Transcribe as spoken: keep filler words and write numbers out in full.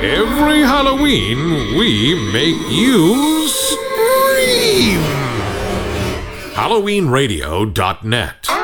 Every Halloween, we make you scream! Halloween Radio dot net